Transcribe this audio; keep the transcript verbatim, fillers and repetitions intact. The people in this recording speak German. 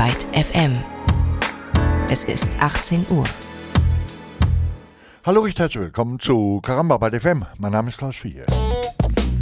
Byte F M. Es ist achtzehn Uhr. Hallo, recht herzlich willkommen zu Caramba Byte F M. Mein Name ist Klaus Vier.